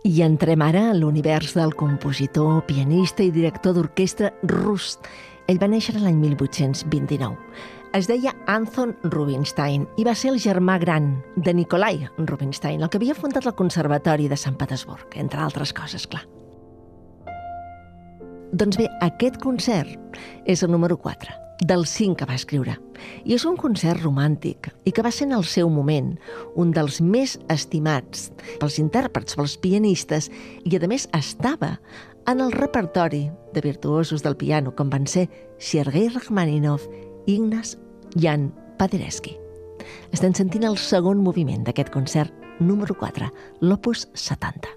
I entrem ara a l'univers del compositor, pianista i director d'orquestra rus. Ell va néixer l'any 1829. Es deia Anton Rubinstein i va ser el germà gran de Nikolai Rubinstein, el que havia fundat el Conservatori de Sant Petersburg, entre altres coses, clar. Doncs bé, aquest concert és el número 4, dels 5 que va escriure. I és un concert romàntic i que va ser en el seu moment un dels més estimats pels intèrprets, pels pianistes, i a més estava en el repertori de virtuosos del piano, com van ser Sergei Rachmaninoff i Ignaz Jan Paderewski. Estem sentint el segon moviment d'aquest concert número 4, l'Opus 70.